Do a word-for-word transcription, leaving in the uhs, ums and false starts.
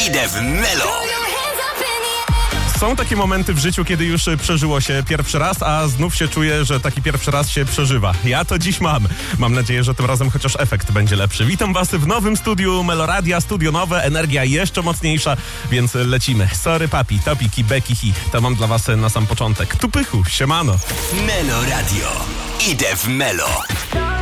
Idę w Melo. Są takie momenty w życiu, kiedy już przeżyło się pierwszy raz, a znów się czuje, że taki pierwszy raz się przeżywa. Ja to dziś mam. Mam nadzieję, że tym razem chociaż efekt będzie lepszy. Witam was w nowym studiu Meloradia, studio nowe, energia jeszcze mocniejsza, więc lecimy. Sorry papi, topiki, beki, hi. To mam dla was na sam początek. Tu pychu, siemano. Meloradio. Idę w Melo.